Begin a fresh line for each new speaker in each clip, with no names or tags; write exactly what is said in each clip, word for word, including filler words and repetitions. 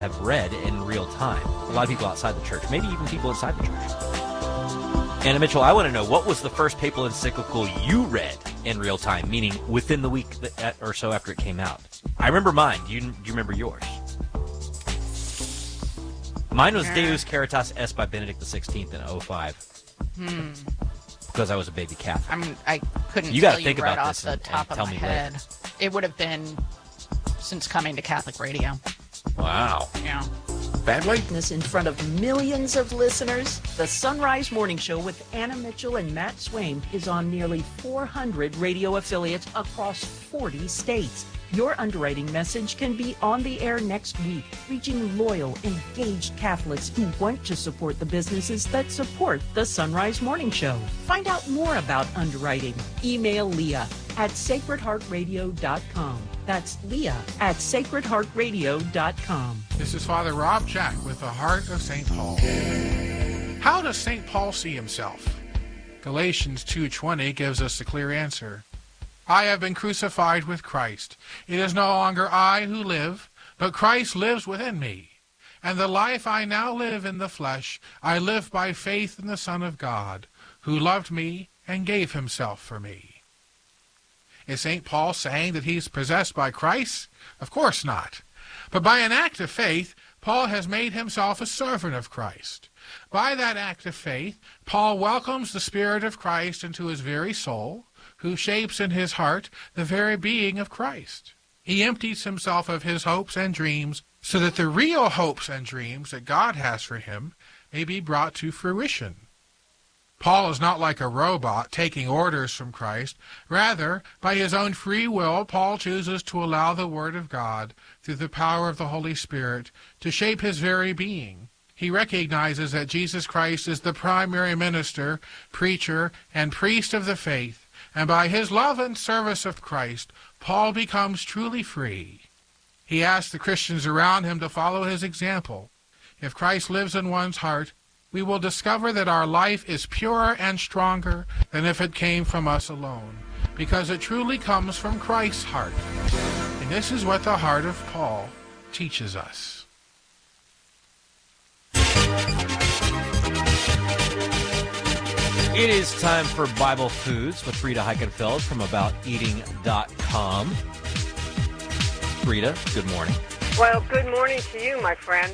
have read in real time. A lot of people outside the church, maybe even people inside the church. Anna Mitchell, I want to know, what was the first papal encyclical you read in real time, meaning within the week that, or so after it came out? I remember mine. Do you, do you remember yours? Mine was Deus Caritas Est by Benedict the sixteenth in oh five.
Hmm.
Because I was a baby Catholic.
I'm, I couldn't
You
tell
gotta
you
think
right
about
off
this
the
and-
top
and
of
tell
my
me
head.
later.
It would have been since coming to Catholic radio.
Wow.
Yeah.
Family? In front of millions of listeners, the Sunrise Morning Show with Anna Mitchell and Matt Swain is on nearly four hundred radio affiliates across forty states. Your underwriting message can be on the air next week, reaching loyal, engaged Catholics who want to support the businesses that support the Sunrise Morning Show. Find out more about underwriting. Email Leah at sacred heart radio dot com. That's Leah at sacred heart radio dot com.
This is Father Rob Jack with the Heart of Saint Paul. How does Saint Paul see himself? Galatians two twenty gives us a clear answer. I have been crucified with Christ. It is no longer I who live, but Christ lives within me. And the life I now live in the flesh, I live by faith in the Son of God, who loved me and gave himself for me. Is Saint Paul saying that he's possessed by Christ? Of course not. But by an act of faith, Paul has made himself a servant of Christ. By that act of faith, Paul welcomes the Spirit of Christ into his very soul, who shapes in his heart the very being of Christ. He empties himself of his hopes and dreams so that the real hopes and dreams that God has for him may be brought to fruition. Paul is not like a robot taking orders from Christ. Rather, by his own free will, Paul chooses to allow the Word of God, through the power of the Holy Spirit, to shape his very being. He recognizes that Jesus Christ is the primary minister, preacher, and priest of the faith, and by his love and service of Christ, Paul becomes truly free. He asks the Christians around him to follow his example. If Christ lives in one's heart, we will discover that our life is purer and stronger than if it came from us alone, because it truly comes from Christ's heart. And this is what the heart of Paul teaches us.
It is time for Bible Foods with Rita Heikenfeld from about eating dot com. Rita, good morning.
Well, good morning to you, my friend.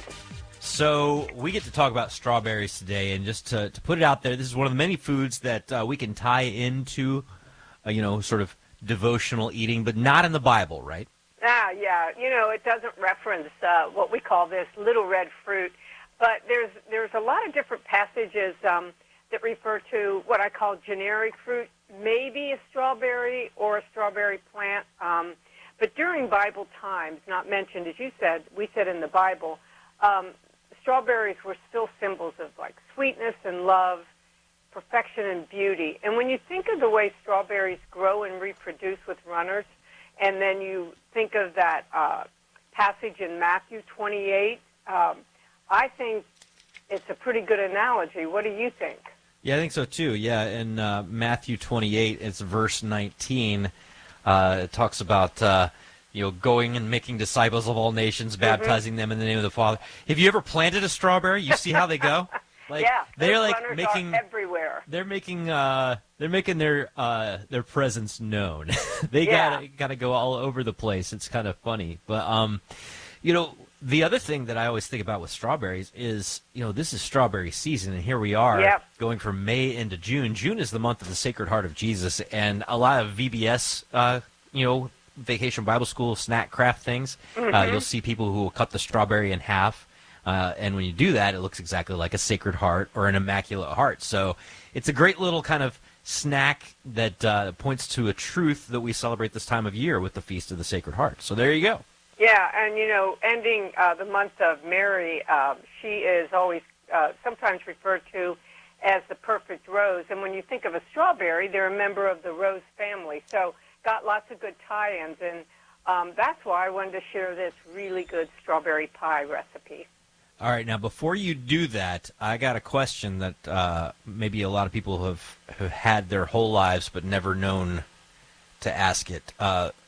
So we get to talk about strawberries today, and just to, to put it out there, this is one of the many foods that uh, we can tie into, uh, you know, sort of devotional eating, but not in the Bible, right?
Ah, yeah. You know, it doesn't reference uh, what we call this little red fruit, but there's there's a lot of different passages um, that refer to what I call generic fruit, maybe a strawberry or a strawberry plant. Um, but during Bible times, not mentioned, as you said, we said in the Bible, um, strawberries were still symbols of like sweetness and love, perfection and beauty. And when you think of the way strawberries grow and reproduce with runners, and then you think of that uh, passage in Matthew twenty-eight, um, I think it's a pretty good analogy. What do you think?
Yeah, I think so too. Yeah, in uh, Matthew twenty-eight, it's verse nineteen. Uh, it talks about uh, you know going and making disciples of all nations, baptizing mm-hmm. them in the name of the Father. Have you ever planted a strawberry? You see how they go? Like,
yeah,
they're like
runners
making
are everywhere.
They're making uh, they're making their uh, their presence known. they
yeah.
gotta gotta go all over the place. It's kind of funny, but um, you know. The other thing that I always think about with strawberries is, you know, this is strawberry season, and here we are
yep.
going from May into June. June is the month of the Sacred Heart of Jesus, and a lot of V B S, uh, you know, Vacation Bible School snack craft things.
Mm-hmm.
Uh, you'll see people who will cut the strawberry in half, uh, and when you do that, it looks exactly like a Sacred Heart or an Immaculate Heart. So it's a great little kind of snack that uh, points to a truth that we celebrate this time of year with the Feast of the Sacred Heart. So there you go.
Yeah, and, you know, ending uh, the month of Mary, uh, she is always uh, sometimes referred to as the perfect rose. And when you think of a strawberry, they're a member of the rose family. So got lots of good tie-ins, and um, that's why I wanted to share this really good strawberry pie recipe.
All right, now before you do that, I got a question that uh, maybe a lot of people have, have had their whole lives but never known to ask it. Uh,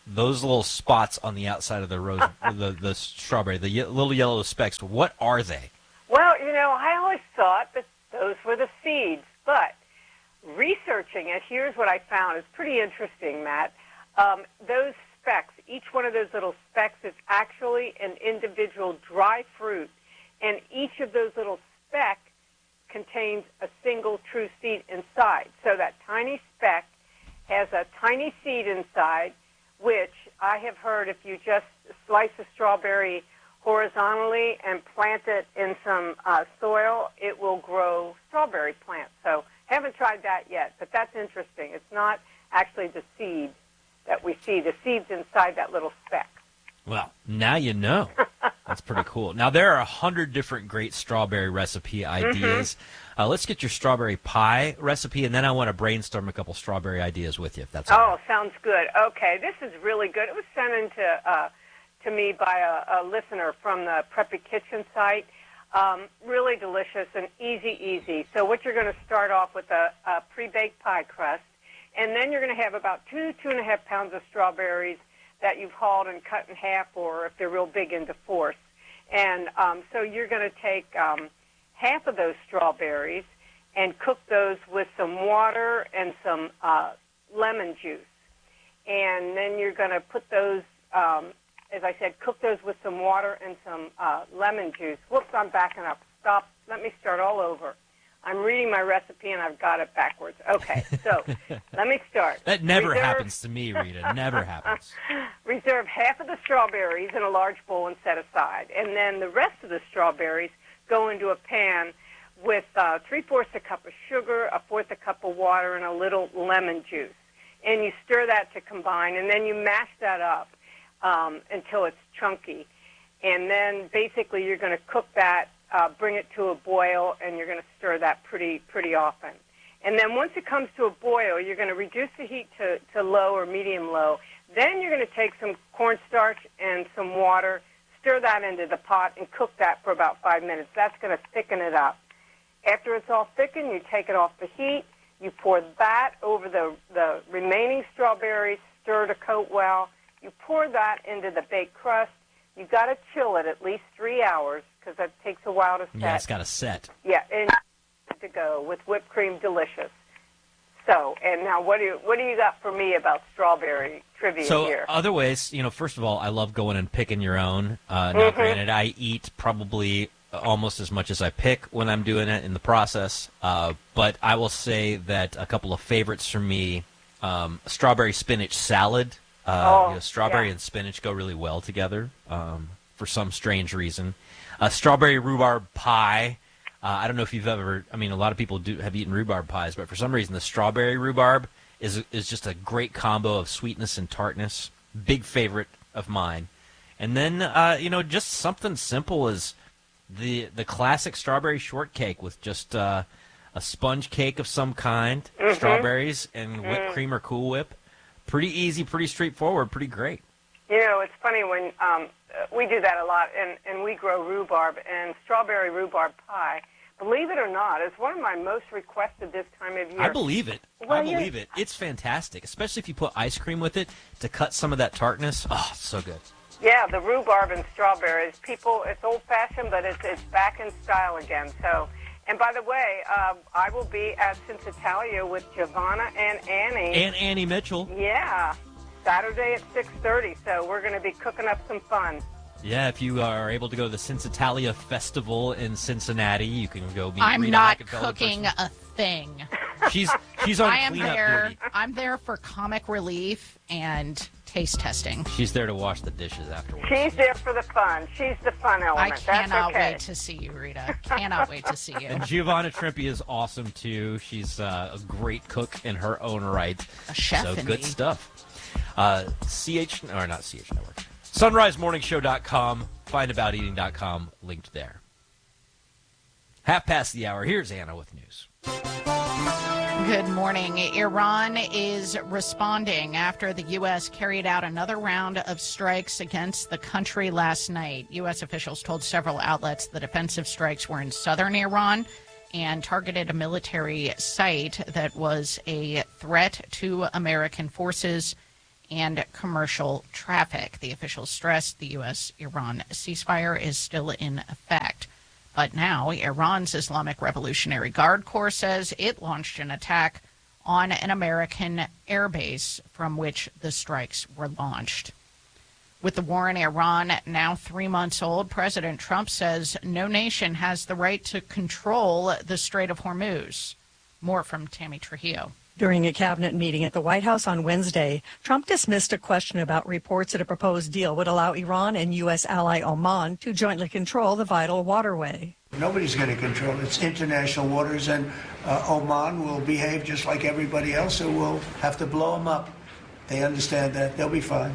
those little spots on the outside of the rose, the, the strawberry, the ye- little yellow specks, what are they?
Well, you know, I always thought that those were the seeds, but researching it, here's what I found. It's pretty interesting, Matt. Um, those specks, each one of those little specks is actually an individual dry fruit, and each of those little specks contains a single true seed inside. So that tiny speck has a tiny seed inside, which I have heard if you just slice a strawberry horizontally and plant it in some uh, soil, it will grow strawberry plants. So haven't tried that yet, but that's interesting. It's not actually the seed that we see. The seed's inside that little speck.
Well, now you know. That's pretty cool. Now, there are a hundred different great strawberry recipe ideas. Mm-hmm. Uh, let's get your strawberry pie recipe, and then I want to brainstorm a couple strawberry ideas with you, if that's all
Oh,
right.
Sounds good. Okay, this is really good. It was sent in to, uh, to me by a, a listener from the Preppy Kitchen site. Um, really delicious and easy, easy. So what you're going to start off with a, a pre-baked pie crust, and then you're going to have about two, two and a half pounds of strawberries that you've hauled and cut in half, or if they're real big, into fourths. And um, so you're going to take um, half of those strawberries and cook those with some water and some uh, lemon juice. And then you're going to put those, um, as I said, cook those with some water and some uh, lemon juice. Whoops, I'm backing up. Stop. Let me start all over. I'm reading my recipe, and I've got it backwards. Okay, so let me start.
That never
Reserve,
happens to me, Rita. Never happens.
Reserve half of the strawberries in a large bowl and set aside. And then the rest of the strawberries go into a pan with uh, three-fourths a cup of sugar, a fourth a cup of water, and a little lemon juice. And you stir that to combine, and then you mash that up um, until it's chunky. And then basically you're going to cook that, uh, bring it to a boil, and you're going to stir that pretty pretty often. And then once it comes to a boil, you're going to reduce the heat to, to low or medium-low. Then you're going to take some cornstarch and some water, stir that into the pot, and cook that for about five minutes. That's going to thicken it up. After it's all thickened, you take it off the heat. You pour that over the, the remaining strawberries, stir to coat well. You pour that into the baked crust. You've got to chill it at least three hours because that takes a while to set.
Yeah, it's got to set.
Yeah, and to go with whipped cream, delicious. So, and now what do you what do you got for me about strawberry trivia
so
here?
So other ways, you know, first of all, I love going and picking your own. Uh, now,
Mm-hmm.
granted, I eat probably almost as much as I pick when I'm doing it in the process. Uh, but I will say that a couple of favorites for me, um, strawberry spinach salad. Uh,
Oh,
you know, strawberry
yeah.
and spinach go really well together um, for some strange reason. Uh, strawberry rhubarb pie. Uh, I don't know if you've ever. I mean, a lot of people do have eaten rhubarb pies, but for some reason, the strawberry rhubarb is is just a great combo of sweetness and tartness. Big favorite of mine. And then, uh, you know, just something simple as the the classic strawberry shortcake with just uh, a sponge cake of some kind,
Mm-hmm.
strawberries and whipped cream or Cool Whip. Pretty easy, pretty straightforward, pretty great.
You know, it's funny when um, we do that a lot, and, and we grow rhubarb, and strawberry rhubarb pie, believe it or not, is one of my most requested this time of year.
I believe it.
Well,
I
yeah.
believe it. It's fantastic, especially if you put ice cream with it to cut some of that tartness. Oh, so good.
Yeah, the rhubarb and strawberries. People, it's old-fashioned, but it's, it's back in style again. So, and by the way, uh, I will be at Cincitalia with Giovanna and Annie.
And Annie Mitchell.
Yeah, Saturday at six thirty, so we're going to be cooking up some fun.
Yeah, if you are able to go to the Cincitalia Festival in Cincinnati, you can go meet
I'm
Rita
not
Hackenfelder in
cooking
person.
a thing.
She's she's on
I am
cleanup
there.
duty.
I'm there for comic relief and taste testing.
She's there to wash the dishes afterwards.
She's there for the fun. She's the fun
I
element.
cannot
That's okay.
wait to see you, Rita. Cannot wait to see you.
And Giovanna Trimpe is awesome too. She's uh, a great cook in her own right.
A chef,
So
indeed.
good stuff. Uh, C H or not C H Network. sunrise morning show dot com. find about eating dot com linked there. Half past the hour. Here's Anna with news.
Good morning. Iran is responding after the U S carried out another round of strikes against the country last night. U S officials told several outlets the defensive strikes were in southern Iran and targeted a military site that was a threat to American forces and commercial traffic. The officials stressed the U S Iran ceasefire is still in effect. But now Iran's Islamic Revolutionary Guard Corps says it launched an attack on an American airbase from which the strikes were launched. With the war in Iran now three months old, President Trump says no nation has the right to control the Strait of Hormuz. More from Tammy Trujillo.
During a cabinet meeting at the White House on Wednesday, Trump dismissed a question about reports that a proposed deal would allow Iran and U S ally Oman to jointly control the vital waterway.
Nobody's going to control it. It's international waters, and uh, Oman will behave just like everybody else, so we'll have to blow them up. They understand that. They'll be fine.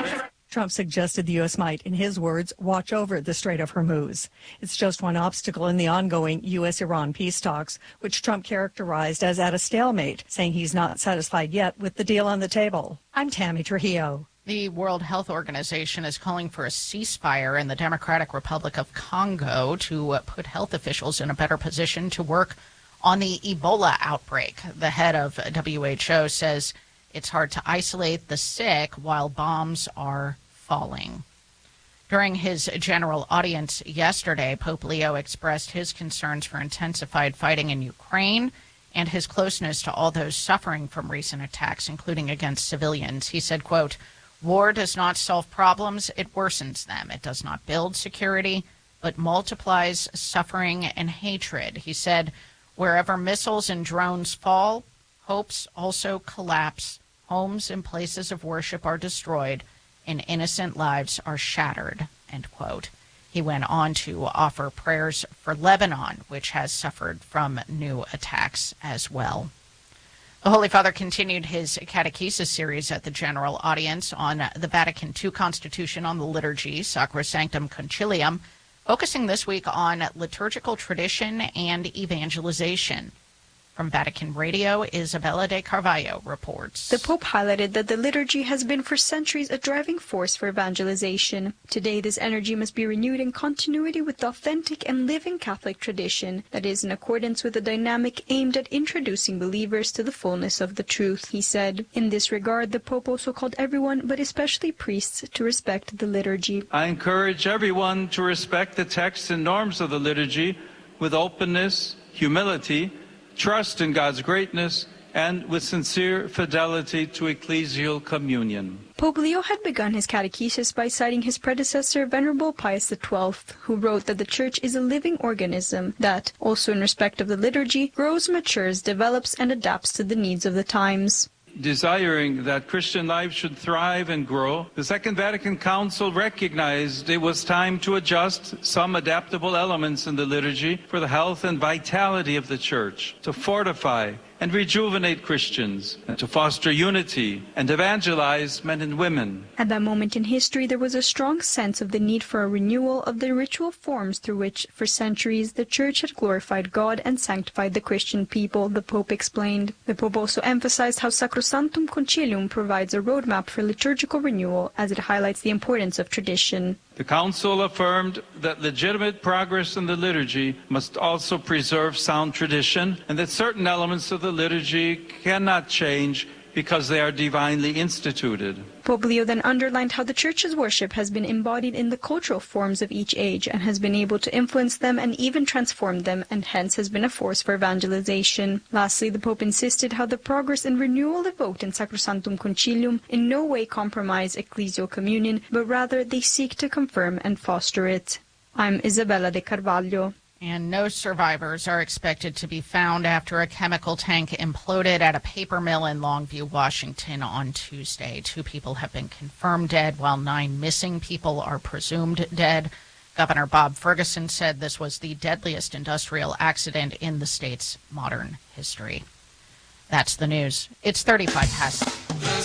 Trump suggested the U S might, in his words, watch over the Strait of Hormuz. It's just one obstacle in the ongoing U S Iran peace talks, which Trump characterized as at a stalemate, saying he's not satisfied yet with the deal on the table. I'm Tammy Trujillo.
The World Health Organization is calling for a ceasefire in the Democratic Republic of Congo to put health officials in a better position to work on the Ebola outbreak. The head of W H O says it's hard to isolate the sick while bombs are falling. During his general audience yesterday, Pope Leo expressed his concerns for intensified fighting in Ukraine and his closeness to all those suffering from recent attacks, including against civilians. He said, quote, "War does not solve problems, it worsens them. It does not build security, but multiplies suffering and hatred." He said, "Wherever missiles and drones fall, hopes also collapse. Homes and places of worship are destroyed, and innocent lives are shattered," end quote. He went on to offer prayers for Lebanon, which has suffered from new attacks as well. The Holy Father continued his catechesis series at the general audience on the Vatican two Constitution on the Liturgy, Sacrosanctum Concilium, focusing this week on liturgical tradition and evangelization. From Vatican Radio, Isabella de Carvalho reports.
The Pope highlighted that the liturgy has been for centuries a driving force for evangelization. Today, this energy must be renewed in continuity with the authentic and living Catholic tradition that is in accordance with a dynamic aimed at introducing believers to the fullness of the truth, he said. In this regard, the Pope also called everyone, but especially priests, to respect the liturgy.
I encourage everyone to respect the texts and norms of the liturgy with openness, humility, trust in God's greatness, and with sincere fidelity to ecclesial communion.
Pope Leo had begun his catechesis by citing his predecessor, Venerable Pius the twelfth, who wrote that the Church is a living organism that, also in respect of the liturgy, grows, matures, develops, and adapts to the needs of the times.
Desiring that Christian life should thrive and grow, the Second Vatican Council recognized it was time to adjust some adaptable elements in the liturgy for the health and vitality of the Church, to fortify and rejuvenate Christians, and to foster unity and evangelize men and women.
At that moment in history, there was a strong sense of the need for a renewal of the ritual forms through which, for centuries, the Church had glorified God and sanctified the Christian people, the Pope explained. The Pope also emphasized how Sacrosanctum Concilium provides a roadmap for liturgical renewal as it highlights the importance of tradition.
The Council affirmed that legitimate progress in the liturgy must also preserve sound tradition, and that certain elements of the liturgy cannot change because they are divinely instituted.
Pope Leo then underlined how the Church's worship has been embodied in the cultural forms of each age and has been able to influence them and even transform them, and hence has been a force for evangelization. Lastly, the Pope insisted how the progress and renewal evoked in Sacrosanctum Concilium in no way compromise ecclesial communion, but rather they seek to confirm and foster it. I'm Isabella de Carvalho.
And no survivors are expected to be found after a chemical tank imploded at a paper mill in Longview, Washington on Tuesday. Two people have been confirmed dead, while nine missing people are presumed dead. Governor Bob Ferguson said this was the deadliest industrial accident in the state's modern history. That's the news. It's thirty-five past. The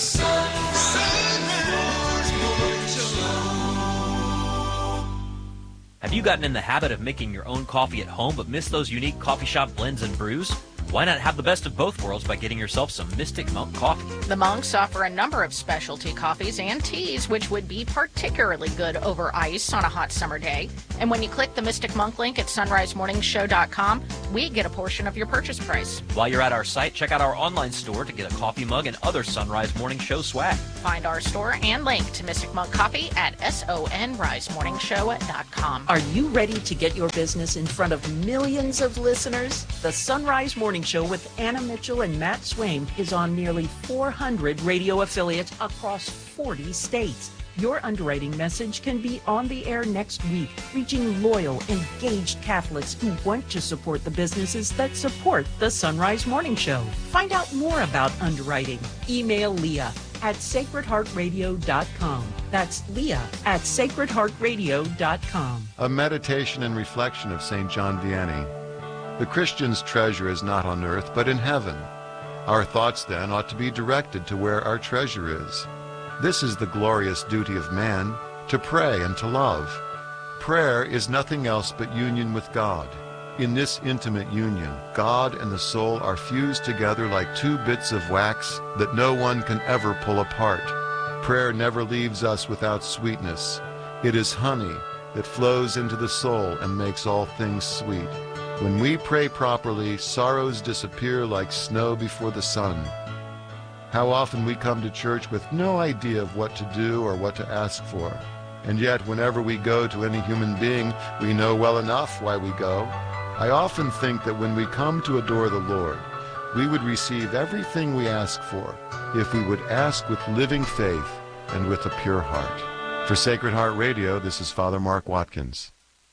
Have you gotten in the habit of making your own coffee at home but miss those unique coffee shop blends and brews? Why not have the best of both worlds by getting yourself some Mystic Monk coffee?
The Monks offer a number of specialty coffees and teas, which would be particularly good over ice on a hot summer day. And when you click the Mystic Monk link at sunrise morning show dot com, we get a portion of your purchase price.
While you're at our site, check out our online store to get a coffee mug and other Sunrise Morning Show swag.
Find our store and link to Mystic Monk Coffee at sonrise morning show dot com.
Are you ready to get your business in front of millions of listeners? The Sunrise Morning Show with Anna Mitchell and Matt Swaim is on nearly four hundred radio affiliates across forty states. Your underwriting message can be on the air next week, reaching loyal, engaged Catholics who want to support the businesses that support the Sunrise Morning Show. Find out more about underwriting. Email Leah at sacred heart radio dot com. That's Leah at sacred heart radio dot com.
A meditation and reflection of Saint John Vianney. The Christian's treasure is not on earth, but in heaven. Our thoughts, then, ought to be directed to where our treasure is. This is the glorious duty of man, to pray and to love. Prayer is nothing else but union with God. In this intimate union, God and the soul are fused together like two bits of wax that no one can ever pull apart. Prayer never leaves us without sweetness. It is honey that flows into the soul and makes all things sweet. When we pray properly, sorrows disappear like snow before the sun. How often we come to church with no idea of what to do or what to ask for. And yet, whenever we go to any human being, we know well enough why we go. I often think that when we come to adore the Lord, we would receive everything we ask for if we would ask with living faith and with a pure heart. For Sacred Heart Radio, this is Father Mark Watkins.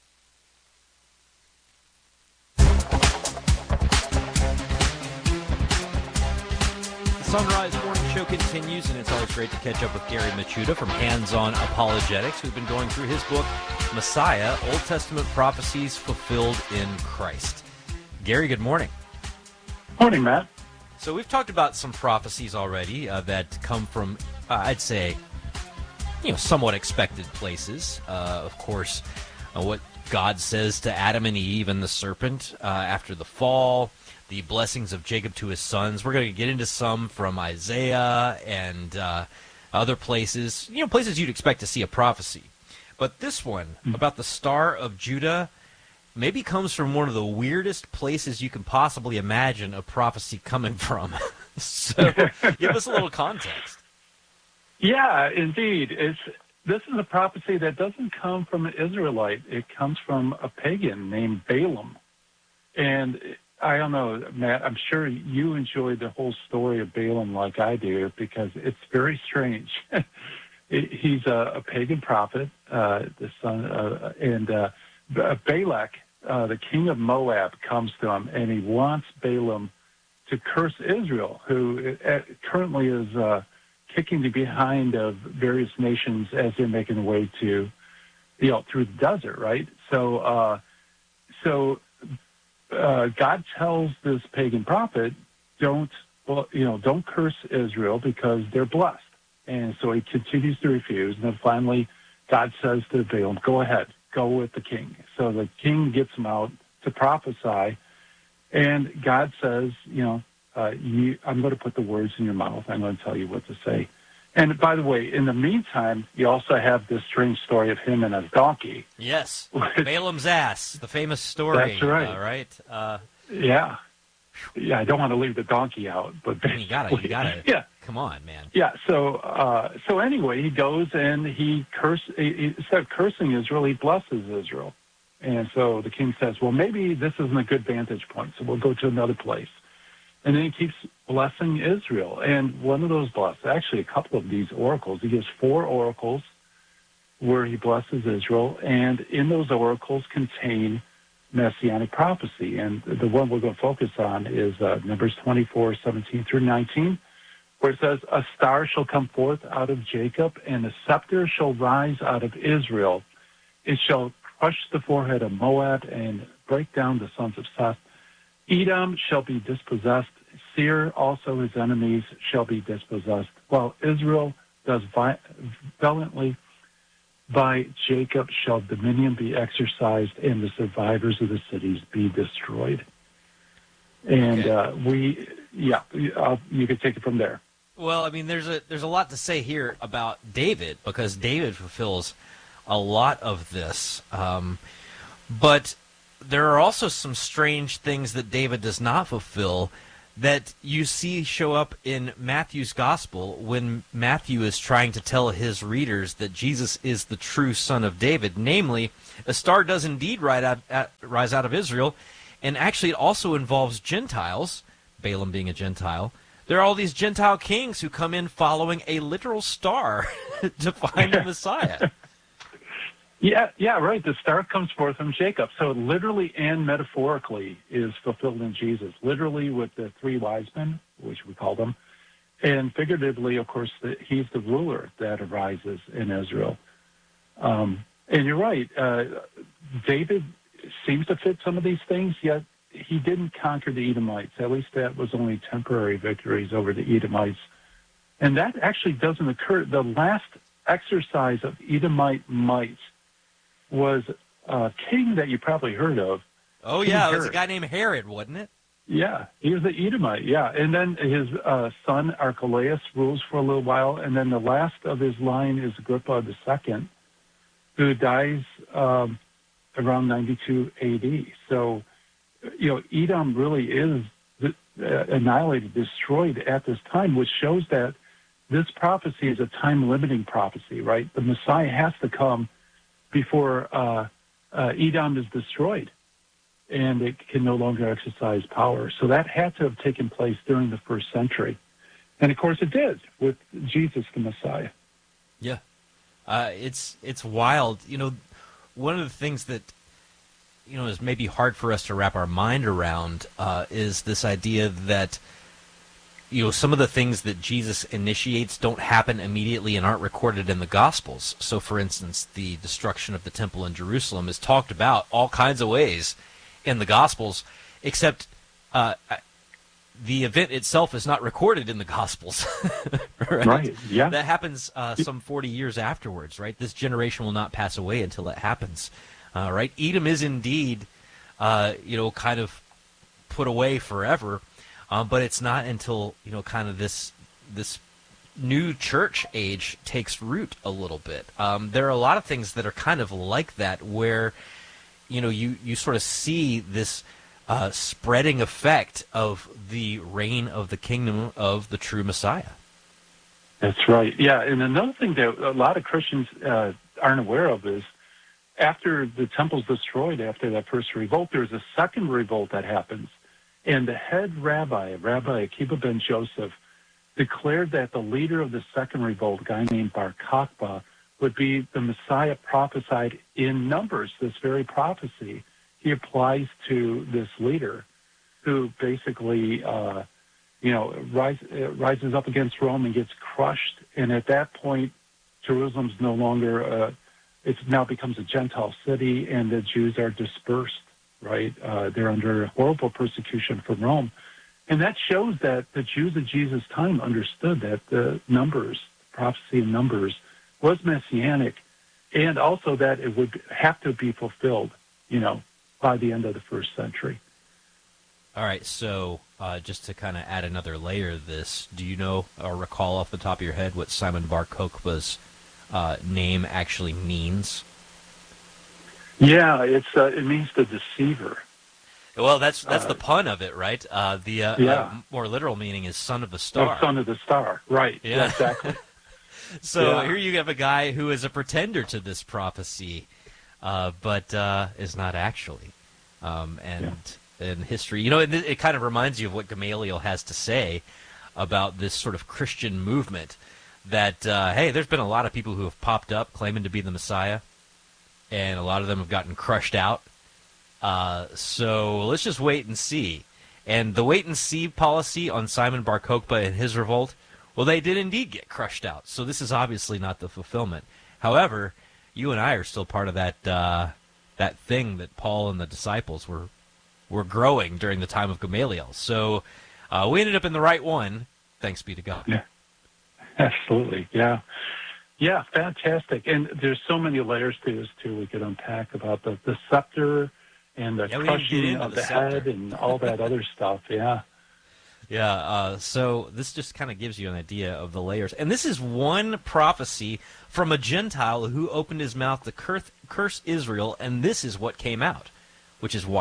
Sunrise Morning Show continues, and it's always great to catch up with Gary Michuta from Hands On Apologetics, who's been going through his book, Messiah, Old Testament Prophecies Fulfilled in Christ. Gary, good morning.
Morning, Matt.
So we've talked about some prophecies already uh, that come from, uh, I'd say, you know, somewhat expected places. Uh, of course, uh, what God says to Adam and Eve and the serpent uh, after the fall, the blessings of Jacob to his sons. We're going to get into some from Isaiah and uh, other places, you know, places you'd expect to see a prophecy. But this one, about the Star of Judah, maybe comes from one of the weirdest places you can possibly imagine a prophecy coming from. So give us a little context.
Yeah, indeed. It's This is a prophecy that doesn't come from an Israelite. It comes from a pagan named Balaam. And I don't know, Matt, I'm sure you enjoyed the whole story of Balaam like I do because it's very strange. He's a, a pagan prophet, uh, the son, uh, and uh, Balak, uh, the king of Moab, comes to him, and he wants Balaam to curse Israel, who uh, currently is uh, kicking the behind of various nations as they're making their way to, you know, through the desert, right? So, uh, so. Uh, God tells this pagan prophet, don't, well, you know, don't curse Israel because they're blessed. And so he continues to refuse. And then finally, God says to Balaam, go ahead, go with the king. So the king gets him out to prophesy. And God says, you know, uh, you, I'm going to put the words in your mouth. I'm going to tell you what to say. And by the way, in the meantime, you also have this strange story of him and a donkey.
Yes, Balaam's ass, the famous story.
That's right.
Uh, right? Uh,
yeah. Yeah, I don't want to leave the donkey out, but
you got to, you got to.
Yeah.
Come on, man.
Yeah. So, uh, so anyway, he goes and he curse. He, instead of cursing Israel, he blesses Israel. And so the king says, "Well, maybe this isn't a good vantage point, so we'll go to another place." And then he keeps blessing Israel. And one of those blessings, actually a couple of these oracles, he gives four oracles where he blesses Israel. And in those oracles contain messianic prophecy. And the one we're going to focus on is uh, Numbers twenty-four, seventeen through nineteen, where it says, a star shall come forth out of Jacob, and a scepter shall rise out of Israel. It shall crush the forehead of Moab and break down the sons of Seth. Edom shall be dispossessed. Seir, also his enemies, shall be dispossessed. While Israel does vi- valiantly, by Jacob shall dominion be exercised, and the survivors of the cities be destroyed. And
okay.
uh, we, yeah, I'll, you can take it from there.
Well, I mean, there's a there's a lot to say here about David, because David fulfills a lot of this. Um, but there are also some strange things that David does not fulfill that you see show up in Matthew's gospel when Matthew is trying to tell his readers that Jesus is the true son of David. Namely, a star does indeed rise out, rise out of Israel, and actually it also involves Gentiles, Balaam being a Gentile. There are all these Gentile kings who come in following a literal star to find the Messiah.
Yeah, yeah, right. The star comes forth from Jacob. So literally and metaphorically is fulfilled in Jesus. Literally with the three wise men, which we call them, and figuratively, of course, the, he's the ruler that arises in Israel. Um, and you're right. Uh, David seems to fit some of these things, yet he didn't conquer the Edomites. At least that was only temporary victories over the Edomites. And that actually doesn't occur. The last exercise of Edomite might was a king that you probably heard of.
Oh,
King
yeah,
Herod.
it was a guy named Herod, wasn't it?
Yeah, he was the Edomite, yeah. And then his uh, son Archelaus rules for a little while, and then the last of his line is Agrippa the Second, who dies um, around ninety-two A D. So, you know, Edom really is uh, annihilated, destroyed at this time, which shows that this prophecy is a time-limiting prophecy, right? The Messiah has to come before uh, uh, Edom is destroyed, and it can no longer exercise power. So that had to have taken place during the first century. And, of course, it did with Jesus the Messiah.
Yeah. Uh, it's it's wild. You know, one of the things that, you know, is maybe hard for us to wrap our mind around uh, is this idea that, you know, some of the things that Jesus initiates don't happen immediately and aren't recorded in the Gospels. So, for instance, the destruction of the temple in Jerusalem is talked about all kinds of ways in the Gospels, except uh, the event itself is not recorded in the Gospels. right?
Right, yeah.
That happens uh, some forty years afterwards, right? This generation will not pass away until it happens, uh, right? Edom is indeed, uh, you know, kind of put away forever. Um, but it's not until, you know, kind of this this new church age takes root a little bit. Um, there are a lot of things that are kind of like that where, you know, you, you sort of see this uh, spreading effect of the reign of the kingdom of the true Messiah.
That's right. Yeah, and another thing that a lot of Christians uh, aren't aware of is after the temple's destroyed, after that first revolt, there's a second revolt that happens. And the head rabbi, Rabbi Akiba ben Joseph, declared that the leader of the second revolt, a guy named Bar Kokhba, would be the Messiah prophesied in Numbers. This very prophecy he applies to this leader who basically, uh, you know, rise, uh, rises up against Rome and gets crushed. And at that point, Jerusalem's no longer, uh, it now becomes a Gentile city, and the Jews are dispersed. Right, uh, they're under horrible persecution from Rome, and that shows that the Jews of Jesus' time understood that the Numbers, prophecy in Numbers, was messianic, and also that it would have to be fulfilled, you know, by the end of the first century.
All right, so uh, just to kind of add another layer of this, do you know or recall off the top of your head what Simon Bar Kokhba's uh, name actually means?
Yeah, it's uh, it means the deceiver.
Well, that's that's
uh,
the pun of it, right? Uh, the uh,
yeah.
uh, more literal meaning is son of the star.
Oh, son of the star, right?
Yeah,
yeah exactly.
So
yeah.
here you have a guy who is a pretender to this prophecy, uh, but uh, is not actually. Um, and yeah. in history, you know, it, it kind of reminds you of what Gamaliel has to say about this sort of Christian movement. That uh, hey, there's been a lot of people who have popped up claiming to be the Messiah, and a lot of them have gotten crushed out. Uh, so let's just wait and see. And the wait and see policy on Simon Bar Kokhba and his revolt, well, they did indeed get crushed out. So this is obviously not the fulfillment. However, you and I are still part of that uh, that thing that Paul and the disciples were were growing during the time of Gamaliel. So uh, we ended up in the right one, thanks be to God.
Yeah, absolutely. Yeah. Yeah, fantastic. And there's so many layers to this, too, we could unpack about the, the scepter and the
yeah,
crushing of the, the head and all that other stuff, yeah.
Yeah, uh, so this just kind of gives you an idea of the layers. And this is one prophecy from a Gentile who opened his mouth to curse, curse Israel, and this is what came out, which is wild.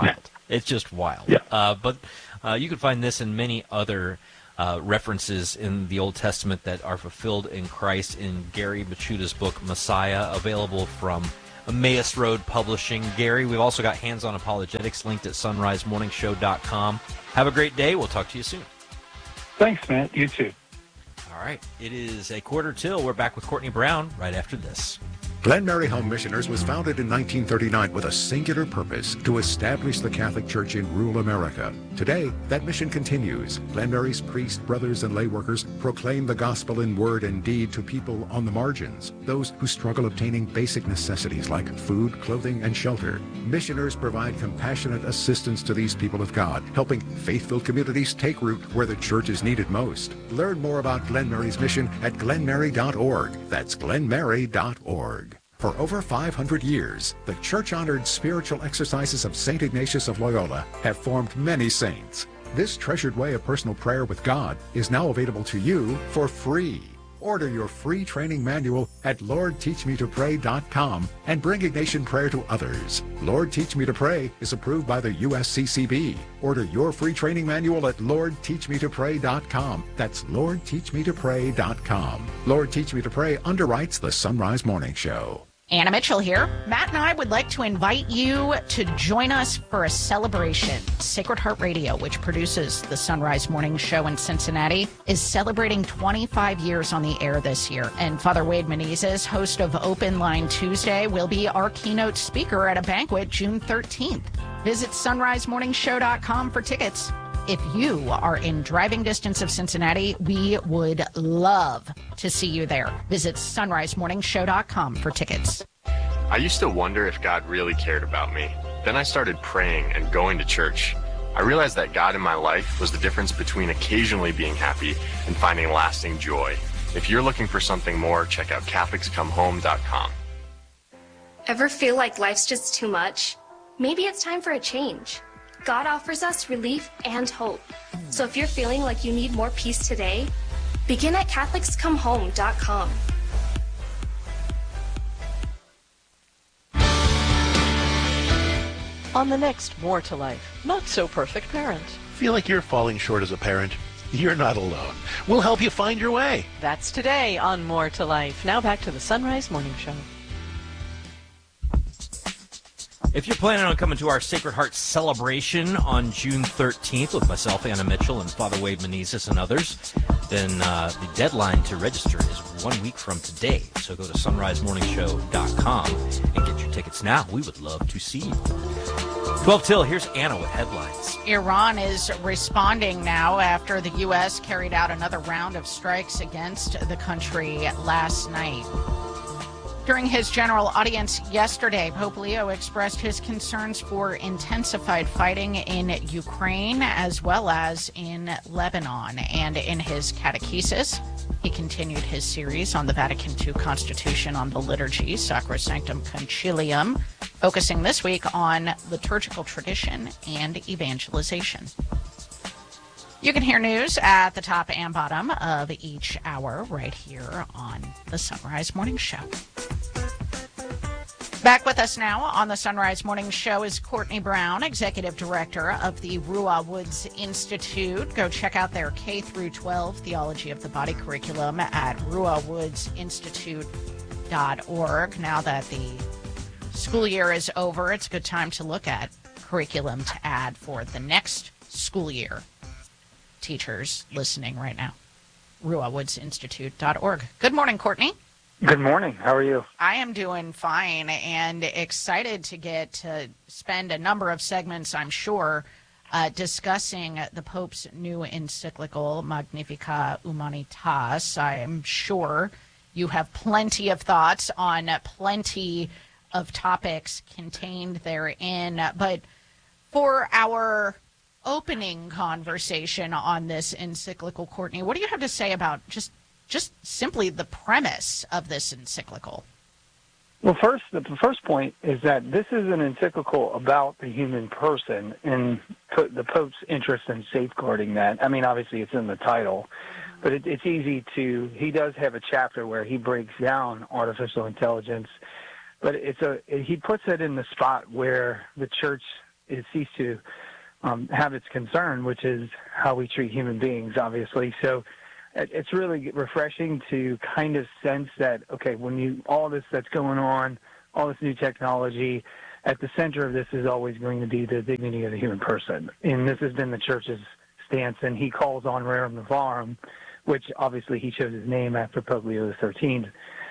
It's just wild.
Yeah.
Uh, but uh, you can find this and many other uh, references in the Old Testament that are fulfilled in Christ in Gary Michuda's book, Messiah, available from Emmaus Road Publishing. Gary, we've also got Hands On Apologetics linked at sunrise morning show dot com. Have a great day. We'll talk to you soon.
Thanks, Matt. You too.
All right. It is a quarter till. We're back with Courtney Brown right after this.
Glen Mary Home Missioners was founded in nineteen thirty-nine with a singular purpose: to establish the Catholic Church in rural America. Today, that mission continues. Glen Mary's priests, brothers, and lay workers proclaim the gospel in word and deed to people on the margins, those who struggle obtaining basic necessities like food, clothing, and shelter. Missioners provide compassionate assistance to these people of God, helping faith-filled communities take root where the church is needed most. Learn more about Glen Mary's mission at glen mary dot org. That's glen mary dot org. For over five hundred years, the church-honored spiritual exercises of Saint Ignatius of Loyola have formed many saints. This treasured way of personal prayer with God is now available to you for free. Order your free training manual at lord teach me to pray dot com and bring Ignatian prayer to others. Lord Teach Me to Pray is approved by the U S C C B. Order your free training manual at lord teach me to pray dot com. That's lord teach me to pray dot com. Lord Teach Me to Pray underwrites the Sunrise Morning Show.
Anna Mitchell here. Matt and I would like to invite you to join us for a celebration. Sacred Heart Radio, which produces the Sunrise Morning Show in Cincinnati, is celebrating twenty-five years on the air this year. And Father Wade Menezes, host of Open Line Tuesday, will be our keynote speaker at a banquet June thirteenth. Visit sunrise morning show dot com for tickets. If you are in driving distance of Cincinnati, we would love to see you there. Visit sunrise morning show dot com for tickets.
I used to wonder if God really cared about me. Then I started praying and going to church. I realized that God in my life was the difference between occasionally being happy and finding lasting joy. If you're looking for something more, check out catholics come home dot com.
Ever feel like life's just too much? Maybe it's time for a change. God offers us relief and hope. So if you're feeling like you need more peace today, begin at catholics come home dot com.
On the next More to Life, Not So Perfect Parent.
Feel like you're falling short as a parent? You're not alone. We'll help you find your way.
That's today on More to Life. Now back to the Sunrise Morning Show.
If you're planning on coming to our Sacred Heart celebration on June thirteenth with myself, Anna Mitchell, and Father Wade Menezes and others, then uh, the deadline to register is one week from today. So go to sunrise morning show dot com and get your tickets now. We would love to see you. twelve till, here's Anna with headlines.
Iran is responding now after the U S carried out another round of strikes against the country last night. During his general audience yesterday, Pope Leo expressed his concerns for intensified fighting in Ukraine as well as in Lebanon. And in his catechesis, he continued his series on the Vatican two Constitution on the liturgy, Sacrosanctum Concilium, focusing this week on liturgical tradition and evangelization. You can hear news at the top and bottom of each hour right here on the Sunrise Morning Show. Back with us now on the Sunrise Morning Show is Courtney Brown, Executive Director of the Ruah Woods Institute. Go check out their K through twelve Theology of the Body curriculum at ruah woods institute dot org. Now that the school year is over, it's a good time to look at curriculum to add for the next school year. Teachers listening right now, ruah woods institute dot org. Good morning, Courtney.
Good morning. How are you?
I am doing fine and excited to get to spend a number of segments, I'm sure, uh, discussing the Pope's new encyclical, Magnificat Humanitas. I am sure you have plenty of thoughts on plenty of topics contained therein. But for our opening conversation on this encyclical, Courtney, what do you have to say about just just simply the premise of this encyclical?
Well, first, the first point is that this is an encyclical about the human person and the Pope's interest in safeguarding that. I mean, obviously it's in the title, but it, it's easy to, he does have a chapter where he breaks down artificial intelligence, but it's a, he puts it in the spot where the church is cease to um, have its concern, which is how we treat human beings, obviously. So it, it's really refreshing to kind of sense that, okay, when you all this that's going on, all this new technology, at the center of this is always going to be the dignity of the human person. And this has been the church's stance, and he calls on Rerum Novarum, which obviously he chose his name after Pope Leo the thirteenth,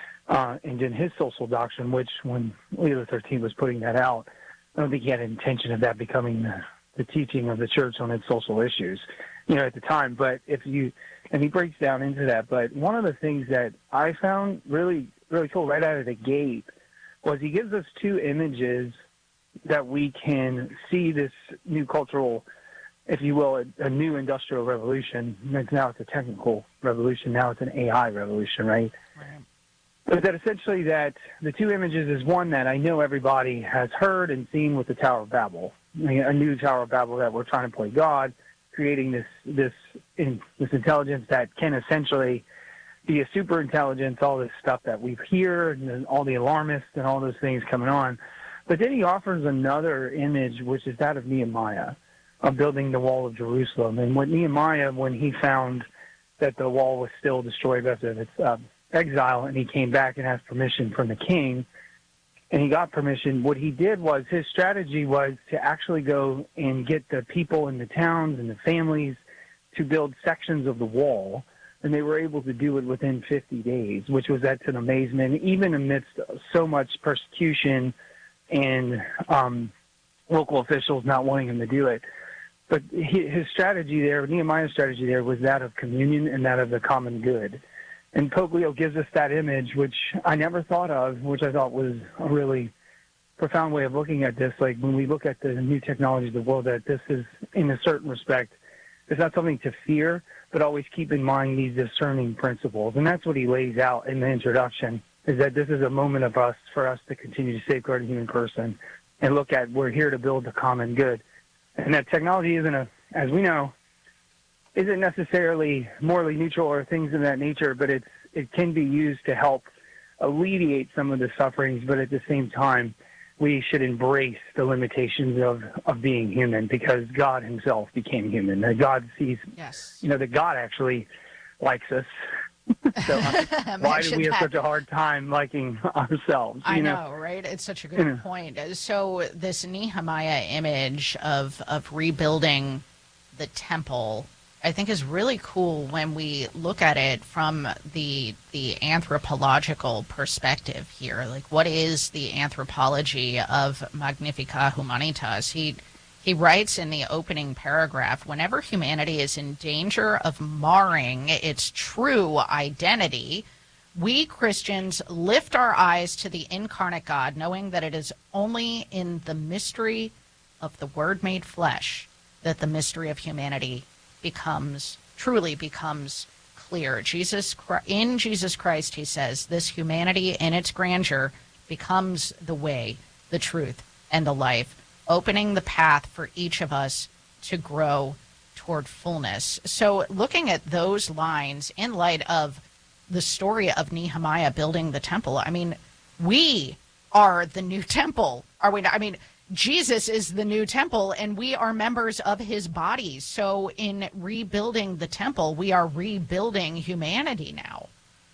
uh, and in his social doctrine, which when Leo the thirteenth was putting that out, I don't think he had an intention of that becoming the, the teaching of the church on its social issues, you know, at the time. But if you, and he breaks down into that, but one of the things that I found really, really cool right out of the gate was he gives us two images that we can see this new cultural, if you will, a, a new industrial revolution. It's now it's a technical revolution. Now it's an A I revolution, right? Right. But that essentially that the two images is one that I know everybody has heard and seen with the Tower of Babel, a new Tower of Babel that we're trying to play God, creating this this in, this intelligence that can essentially be a super intelligence, all this stuff that we hear, and all the alarmists and all those things coming on. But then he offers another image, which is that of Nehemiah, of building the wall of Jerusalem. And when Nehemiah, when he found that the wall was still destroyed after its uh, exile, and he came back and asked permission from the king, and he got permission, what he did was, his strategy was to actually go and get the people in the towns and the families to build sections of the wall, and they were able to do it within fifty days, which was at an amazement, even amidst so much persecution and um, local officials not wanting him to do it. But his strategy there, Nehemiah's strategy there, was that of communion and that of the common good. And Pope Leo gives us that image, which I never thought of, which I thought was a really profound way of looking at this. Like when we look at the new technology of the world, that this is, in a certain respect, it's not something to fear, but always keep in mind these discerning principles. And that's what he lays out in the introduction, is that this is a moment of us, for us to continue to safeguard the human person and look at, we're here to build the common good. And that technology isn't, a, as we know, isn't necessarily morally neutral or things of that nature, but it's, it can be used to help alleviate some of the sufferings, but at the same time, we should embrace the limitations of, of being human, because God himself became human. That God sees, yes. you know, that God actually likes us. So why do we have that. such a hard time liking ourselves?
I
you
know, know, right? It's such a good yeah. point. So this Nehemiah image of, of rebuilding the temple, I think, is really cool when we look at it from the the anthropological perspective here. Like, what is the anthropology of Magnificat Humanitas? He he writes in the opening paragraph, whenever humanity is in danger of marring its true identity, we Christians lift our eyes to the incarnate God, knowing that it is only in the mystery of the Word made flesh that the mystery of humanity becomes, truly becomes clear. Jesus, in Jesus Christ, he says, this humanity in its grandeur becomes the way, the truth, and the life, opening the path for each of us to grow toward fullness. So looking at those lines in light of the story of Nehemiah building the temple, I mean, we are the new temple, are we not? I mean, Jesus is the new temple, and we are members of his body. So in rebuilding the temple, we are rebuilding humanity now.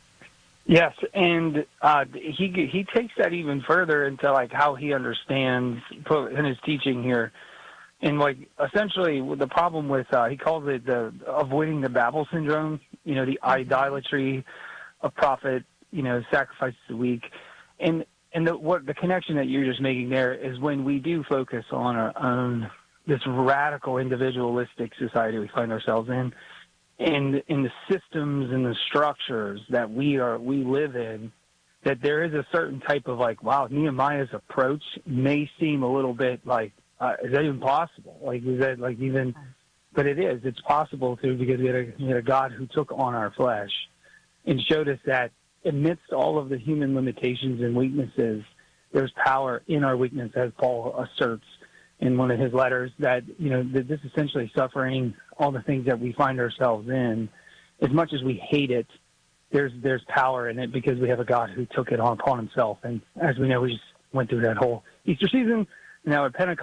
Yes, and uh, he he takes that even further into like how he understands in his teaching here, and like essentially the problem with uh, he calls it the avoiding the Babel syndrome. You know, the idolatry of prophet. You know, sacrifices a week, and and the what the connection that you're just making there is when we do focus on our own this radical individualistic society we find ourselves in. And in the systems and the structures that we are we live in, that there is a certain type of like, wow, Nehemiah's approach may seem a little bit like, uh, is that even possible? Like, is that like even? But it is. It's possible to, because we had, a, we had a God who took on our flesh and showed us that amidst all of the human limitations and weaknesses, there's power in our weakness, as Paul asserts in one of his letters, that, you know, that this essentially suffering, all the things that we find ourselves in, as much as we hate it, there's there's power in it because we have a God who took it on upon himself. And as we know, we just went through that whole Easter season. Now at Pentecost,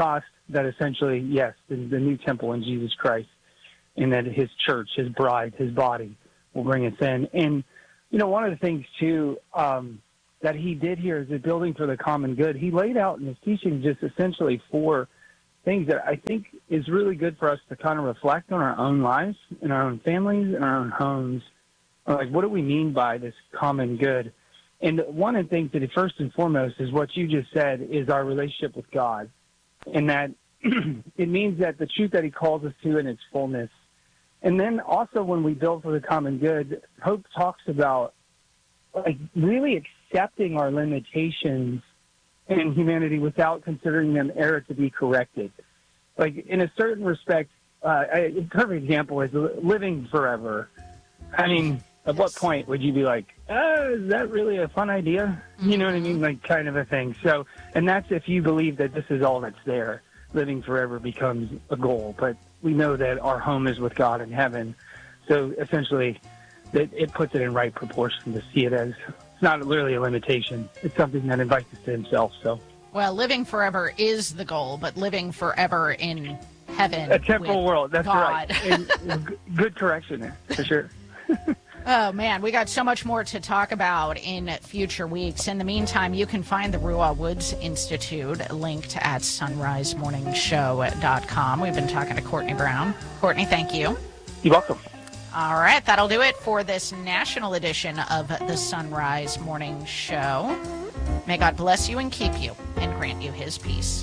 that essentially, yes, the, the new temple in Jesus Christ, and that his church, his bride, his body will bring us in. And, you know, one of the things, too, um, that he did here is the building for the common good. He laid out in his teaching just essentially four things that I think is really good for us to kind of reflect on our own lives, in our own families, in our own homes. Like, what do we mean by this common good? And one of the things that, first and foremost, is what you just said, is our relationship with God. And that it means that the truth that he calls us to in its fullness. And then also when we build for the common good, Hope talks about like really accepting our limitations in humanity without considering them error to be corrected. Like in a certain respect, uh, a perfect example is living forever. I mean, at what point would you be like, oh, is that really a fun idea? You know what I mean? Like kind of a thing. So, and that's if you believe that this is all that's there. Living forever becomes a goal. But we know that our home is with God in heaven. So essentially, that it puts it in right proportion to see it as it's not literally a limitation. It's something that invites us to himself. So,
well, living forever is the goal, but living forever in heaven,
a temporal world. That's
God.
right. And good correction there, for sure.
Oh, man, we got so much more to talk about in future weeks. In the meantime, you can find the Ruah Woods Institute linked at sunrise morning show dot com. We've been talking to Courtney Brown. Courtney, thank you.
You're welcome.
All right, that'll do it for this national edition of the Sunrise Morning Show. May God bless you and keep you and grant you his peace.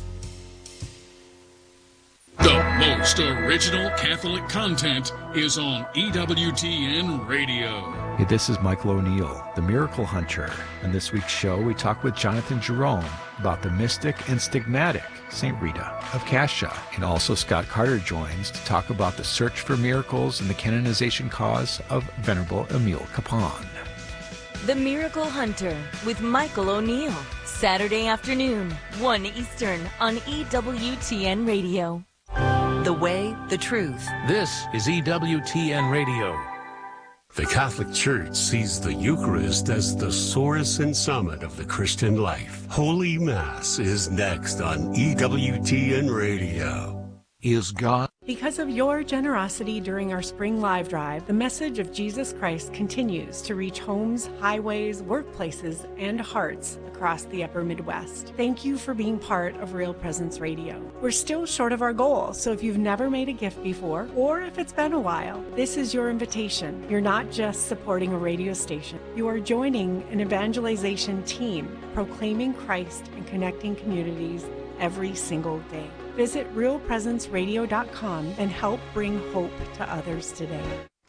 The most original Catholic content is on E W T N Radio.
Hey, this is Michael O'Neill, the Miracle Hunter. On this week's show, we talk with Jonathan Jerome about the mystic and stigmatic Saint Rita of Cascia. And also Scott Carter joins to talk about the search for miracles and the canonization cause of Venerable Emile Capon.
The Miracle Hunter with Michael O'Neill. Saturday afternoon, one Eastern on E W T N Radio. The way, the truth.
This is E W T N Radio.
The Catholic Church sees the Eucharist as the source and summit of the Christian life. Holy Mass is next on E W T N Radio.
Is God?
Because of your generosity during our spring live drive, the message of Jesus Christ continues to reach homes, highways, workplaces, and hearts across the upper Midwest. Thank you for being part of Real Presence Radio. We're still short of our goal, so if you've never made a gift before, or if it's been a while, this is your invitation. You're not just supporting a radio station. You are joining an evangelization team, proclaiming Christ and connecting communities every single day. Visit real presence radio dot com and help bring hope to others today.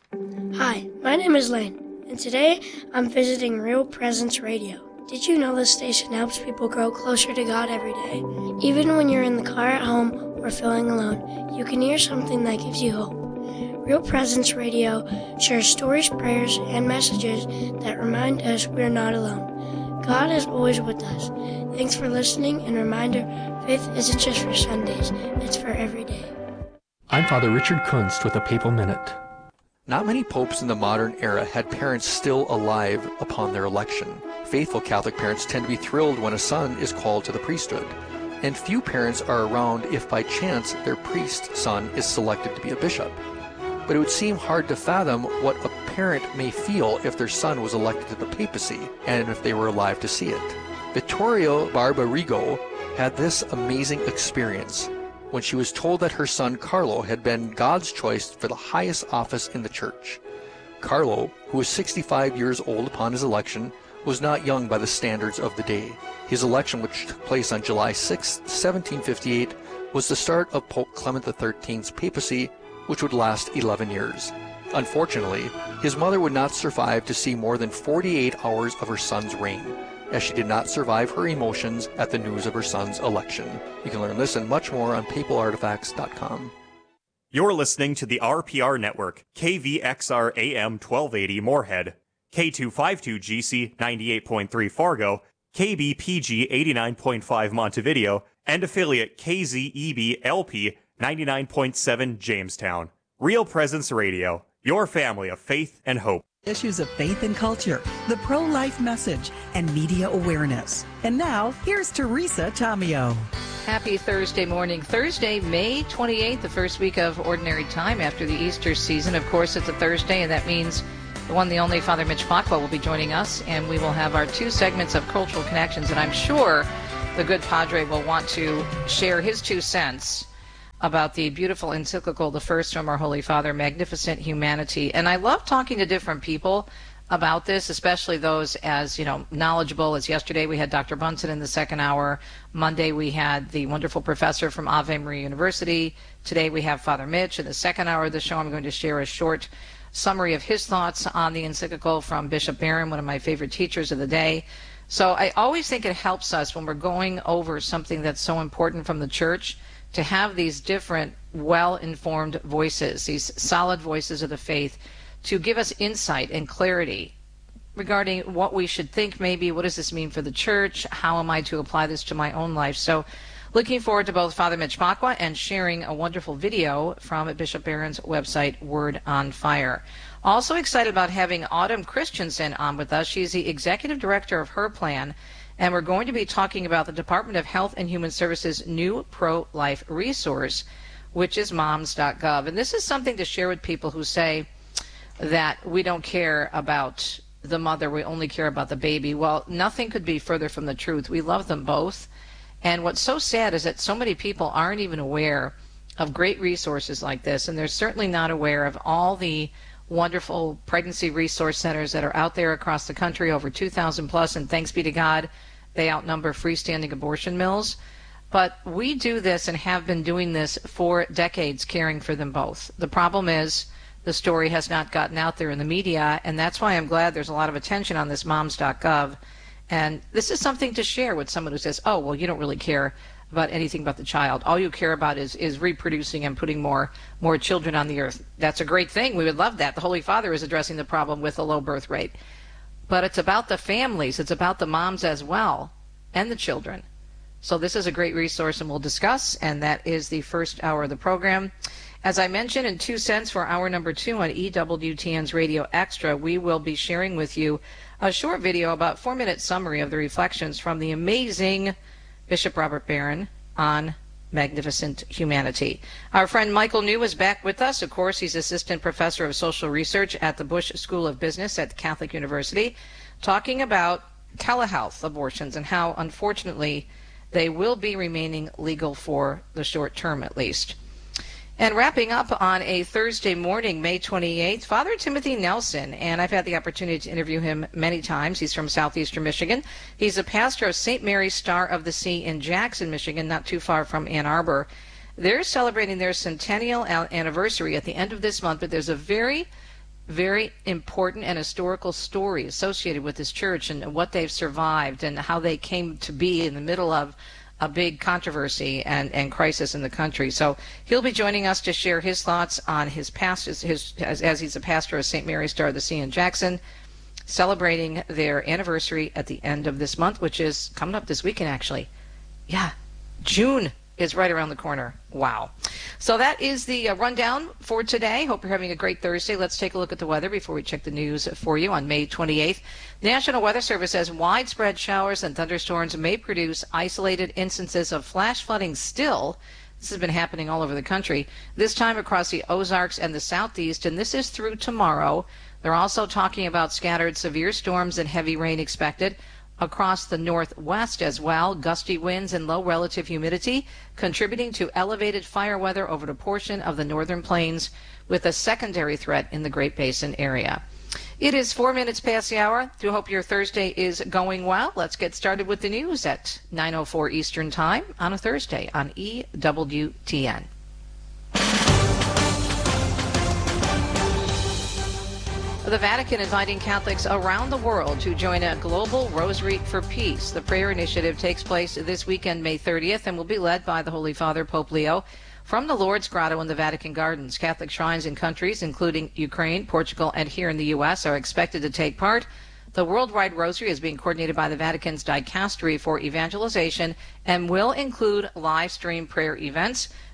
Hi, my name is Lane, and today I'm visiting Real Presence Radio. Did you know this station helps people grow closer to God every day? Even when you're in the car at home or feeling alone, you can hear something that gives you hope. Real Presence Radio shares stories, prayers, and messages that remind us we're not alone. God is always with us. Thanks for listening, and reminder, faith isn't just for Sundays, it's for every day.
I'm Father Richard Kunst with a Papal Minute.
Not many popes in the modern era had parents still alive upon their election. Faithful Catholic parents tend to be thrilled when a son is called to the priesthood. And few parents are around if by chance their priest son is selected to be a bishop. But it would seem hard to fathom what a parent may feel if their son was elected to the papacy, and if they were alive to see it. Vittorio Barbarigo had this amazing experience when she was told that her son Carlo had been God's choice for the highest office in the church. Carlo, who was sixty-five years old upon his election, was not young by the standards of the day. His election, which took place on July sixth, seventeen fifty-eight, was the start of Pope Clement the thirteenth's papacy, which would last eleven years. Unfortunately, his mother would not survive to see more than forty-eight hours of her son's reign, as she did not survive her emotions at the news of her son's election. You can learn this and much more on papal artifacts dot com.
You're listening to the R P R Network, K V X R A M twelve eighty Moorhead, K two fifty-two G C ninety-eight point three Fargo, K B P G eighty-nine point five Montevideo, and affiliate K Z E B L P ninety-nine point seven Jamestown. Real Presence Radio, your family of faith and hope.
Issues of faith and culture, the pro-life message, and media awareness. And now, here's Teresa Tomeo.
Happy Thursday morning. Thursday, May twenty-eighth, the first week of Ordinary Time after the Easter season. Of course, it's a Thursday, and that means the one, the only Father Mitch Pacwa will be joining us, and we will have our two segments of Cultural Connections, and I'm sure the good Padre will want to share his two cents about the beautiful encyclical, the first from our Holy Father, Magnificent Humanity. And I love talking to different people about this, especially those as, you know, knowledgeable. As yesterday we had Doctor Bunsen in the second hour. Monday we had the wonderful professor from Ave Maria University. Today we have Father Mitch. In the second hour of the show, I'm going to share a short summary of his thoughts on the encyclical from Bishop Barron, one of my favorite teachers of the day. So I always think it helps us when we're going over something that's so important from the church to have these different well-informed voices, these solid voices of the faith, to give us insight and clarity regarding what we should think maybe, what does this mean for the church, how am I to apply this to my own life. So looking forward to both Father Mitch Pacwa and sharing a wonderful video from Bishop Barron's website, Word on Fire. Also excited about having Autumn Christensen on with us. She's the executive director of Her Plan, and we're going to be talking about the Department of Health and Human Services' new pro-life resource, which is moms dot gov. And this is something to share with people who say that we don't care about the mother, we only care about the baby. Well, nothing could be further from the truth. We love them both. And what's so sad is that so many people aren't even aware of great resources like this, and they're certainly not aware of all the wonderful pregnancy resource centers that are out there across the country, over two thousand plus, and thanks be to God, they outnumber freestanding abortion mills. But we do this and have been doing this for decades, caring for them both. The problem is the story has not gotten out there in the media, and that's why I'm glad there's a lot of attention on this moms dot gov. And this is something to share with someone who says, oh, well, you don't really care about anything about the child. All you care about is, is reproducing and putting more, more children on the earth. That's a great thing. We would love that. The Holy Father is addressing the problem with a low birth rate. But it's about the families. It's about the moms as well, and the children. So this is a great resource, and we'll discuss, and that is the first hour of the program. As I mentioned, in two cents for hour number two on E W T N's Radio Extra, we will be sharing with you a short video, about four-minute summary of the reflections from the amazing Bishop Robert Barron on Magnificent Humanity. Our friend Michael New is back with us. Of course, he's Assistant Professor of Social Research at the Bush School of Business at Catholic University, talking about telehealth abortions and how, unfortunately, they will be remaining legal for the short term at least. And wrapping up on a Thursday morning, May twenty-eighth, Father Timothy Nelson, and I've had the opportunity to interview him many times. He's from southeastern Michigan. He's a pastor of Saint Mary's Star of the Sea in Jackson, Michigan, not too far from Ann Arbor. They're celebrating their centennial anniversary at the end of this month, but there's a very, very important and historical story associated with this church and what they've survived and how they came to be in the middle of a big controversy and, and crisis in the country. So he'll be joining us to share his thoughts on his past, his, his as, as he's a pastor of Saint Mary's Star of the Sea in Jackson, celebrating their anniversary at the end of this month, which is coming up this weekend, actually. Yeah, June is right around the corner. Wow. So that is the uh, rundown for today. Hope you're having a great Thursday. Let's take a look at the weather before we check the news for you on May twenty-eighth. The National Weather Service says widespread showers and thunderstorms may produce isolated instances of flash flooding still. This has been happening all over the country, this time across the Ozarks and the Southeast, and this is through tomorrow. They're also talking about scattered severe storms and heavy rain expected across the Northwest as well. Gusty winds and low relative humidity contributing to elevated fire weather over a portion of the northern plains, with a secondary threat in the Great Basin area. It is four minutes past the hour. I hope your Thursday is going well. Let's get started with the news at nine oh four Eastern Time on a Thursday on E W T N. The Vatican inviting Catholics around the world to join a global Rosary for Peace. The prayer initiative takes place this weekend, May thirtieth, and will be led by the Holy Father, Pope Leo, from the Lourdes Grotto in the Vatican Gardens. Catholic shrines in countries including Ukraine, Portugal, and here in the U S are expected to take part. The Worldwide Rosary is being coordinated by the Vatican's Dicastery for Evangelization and will include live stream prayer events.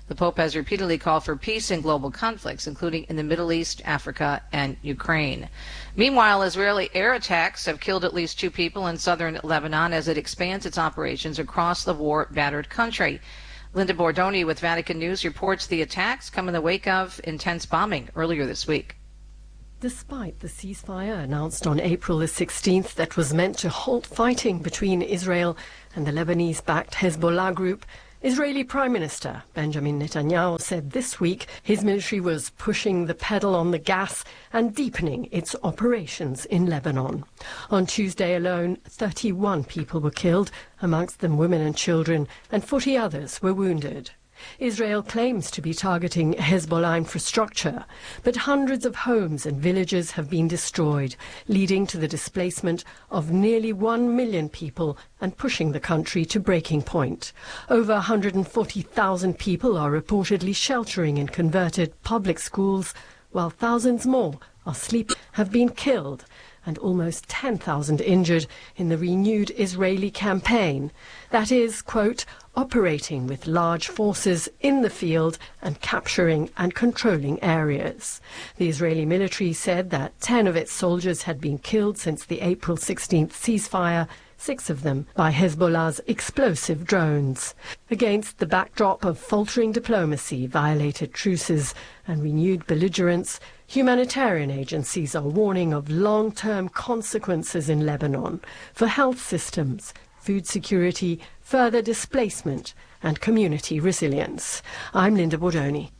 The Pope has repeatedly called for peace in global conflicts, including in the Middle East, Africa, and Ukraine. Meanwhile, Israeli air attacks have killed at least two people in southern Lebanon as it expands its operations across the war-battered country. Linda Bordoni with Vatican News reports the attacks come in the wake of intense bombing earlier this week.
Despite the ceasefire announced on April the sixteenth that was meant to halt fighting between Israel and the Lebanese-backed Hezbollah group, Israeli Prime Minister Benjamin Netanyahu said this week his military was pushing the pedal on the gas and deepening its operations in Lebanon. On Tuesday alone, thirty-one people were killed, amongst them women and children, and forty others were wounded. Israel claims to be targeting Hezbollah infrastructure, but hundreds of homes and villages have been destroyed, leading to the displacement of nearly one million people and pushing the country to breaking point. Over one hundred forty thousand people are reportedly sheltering in converted public schools, while thousands more are sleep have been killed and almost ten thousand injured in the renewed Israeli campaign. That is, quote, operating with large forces in the field and capturing and controlling areas. The Israeli military said that ten of its soldiers had been killed since the April sixteenth ceasefire, six of them by Hezbollah's explosive drones. Against the backdrop of faltering diplomacy, violated truces, and renewed belligerence, humanitarian agencies are warning of long-term consequences in Lebanon for health systems, food security, further displacement, and community resilience. I'm Linda Bordoni.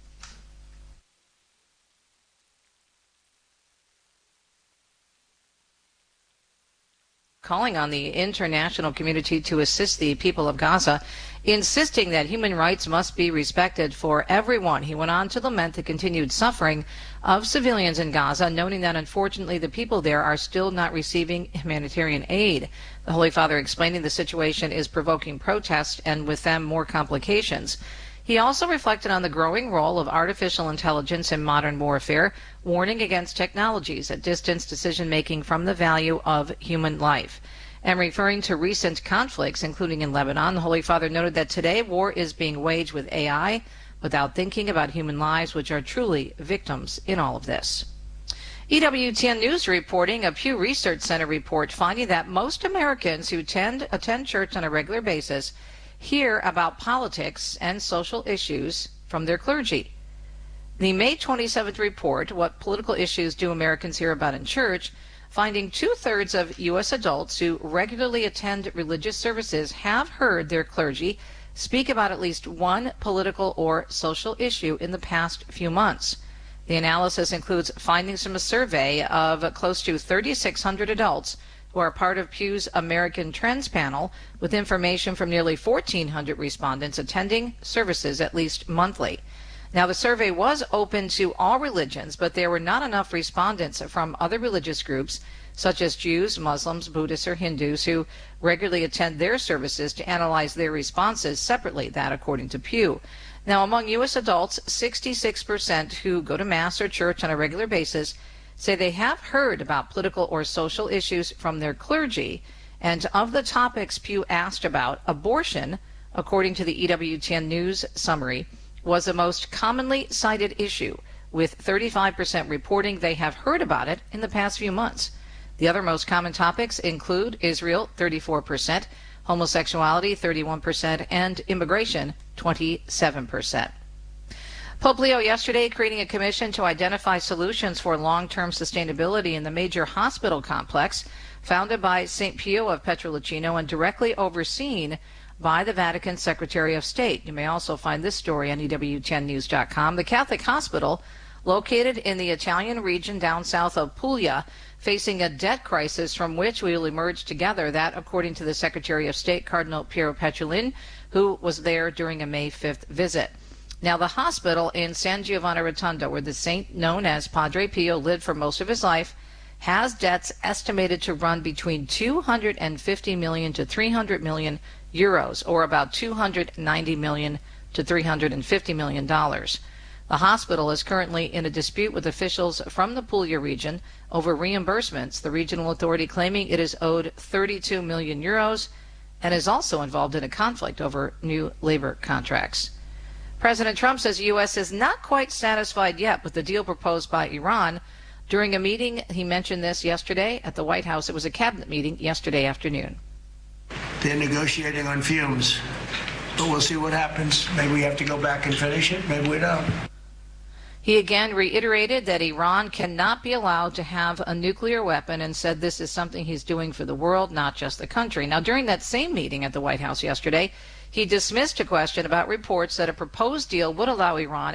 Calling on the international community to assist the people of Gaza, insisting that human rights must be respected for everyone. He went on to lament the continued suffering of civilians in Gaza, noting that unfortunately the people there are still not receiving humanitarian aid. The Holy Father explaining the situation is provoking protest and with them more complications. He also reflected on the growing role of artificial intelligence in modern warfare, warning against technologies that distance decision-making from the value of human life. And referring to recent conflicts, including in Lebanon, the Holy Father noted that today war is being waged with A I without thinking about human lives, which are truly victims in all of this. E W T N News reporting a Pew Research Center report finding that most Americans who tend, attend church on a regular basis hear about politics and social issues from their clergy. The May twenty-seventh report, What Political Issues Do Americans Hear About in Church?, finding two-thirds of U S adults who regularly attend religious services have heard their clergy speak about at least one political or social issue in the past few months. The analysis includes findings from a survey of close to thirty-six hundred adults who are part of Pew's American Trends panel, with information from nearly fourteen hundred respondents attending services at least monthly. Now, the survey was open to all religions, but there were not enough respondents from other religious groups, such as Jews, Muslims, Buddhists, or Hindus, who regularly attend their services to analyze their responses separately, that according to Pew. Now, among U S adults, sixty-six percent who go to Mass or church on a regular basis say they have heard about political or social issues from their clergy, and of the topics Pew asked about, abortion, according to the E W T N News summary, was the most commonly cited issue, with thirty-five percent reporting they have heard about it in the past few months. The other most common topics include Israel, thirty-four percent, homosexuality, thirty-one percent, and immigration, twenty-seven percent. Pope Leo yesterday creating a commission to identify solutions for long-term sustainability in the major hospital complex founded by Saint Pio of Petrolacino and directly overseen by the Vatican Secretary of State. You may also find this story on E W ten news dot com. The Catholic hospital, located in the Italian region down south of Puglia, facing a debt crisis from which we will emerge together. That, according to the Secretary of State, Cardinal Piero Petrolin, who was there during a May fifth visit. Now, the hospital in San Giovanni Rotondo, where the saint known as Padre Pio lived for most of his life, has debts estimated to run between two hundred fifty million to three hundred million euros, or about two hundred ninety million to three hundred fifty million dollars. The hospital is currently in a dispute with officials from the Puglia region over reimbursements, the regional authority claiming it is owed thirty-two million euros and is also involved in a conflict over new labor contracts. President Trump says the U S is not quite satisfied yet with the deal proposed by Iran. During a meeting, he mentioned this yesterday at the White House. It was a cabinet meeting yesterday afternoon.
They're negotiating on fumes, but we'll see what happens. Maybe we have to go back and finish it. Maybe we don't.
He again reiterated that Iran cannot be allowed to have a nuclear weapon and said this is something he's doing for the world, not just the country. Now, during that same meeting at the White House yesterday, he dismissed a question about reports that a proposed deal would allow Iran